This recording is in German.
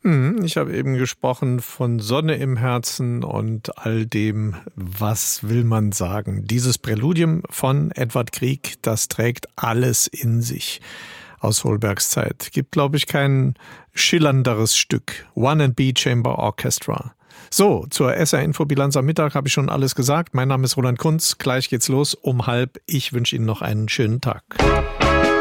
Ich habe eben gesprochen von Sonne im Herzen und all dem, was will man sagen. Dieses Präludium von Edvard Grieg, das trägt alles in sich aus Holbergs Zeit. Gibt, glaube ich, kein schillernderes Stück. One and B Chamber Orchestra. So, zur SR-Info-Bilanz am Mittag habe ich schon alles gesagt. Mein Name ist Roland Kunz. Gleich geht's los um 12:30. Ich wünsche Ihnen noch einen schönen Tag.